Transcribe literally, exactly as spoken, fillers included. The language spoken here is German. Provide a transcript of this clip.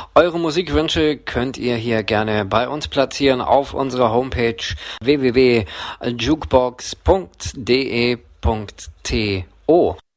Eure Musikwünsche könnt ihr hier gerne bei uns platzieren auf unserer Homepage w w w punkt jukebox punkt d e punkt t o.